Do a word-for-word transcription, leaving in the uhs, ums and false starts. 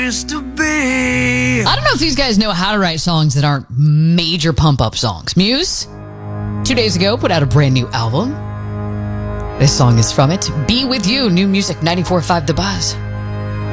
used to be. I don't know if these guys know how to write songs that aren't major pump-up songs. Muse, two days ago, put out a brand new album. This song is from it. Be With You, new music, ninety-four point five The Buzz.